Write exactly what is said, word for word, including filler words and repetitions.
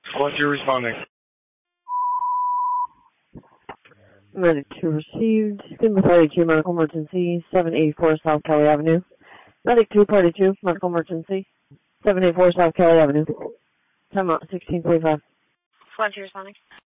What's your responding? Medic two received. Good Party two, medical emergency, seven eighty-four South Kelly Avenue. Medic two, Party two, medical emergency, seven eighty-four South Kelly Avenue. Time out, sixteen forty-five. What's your responding?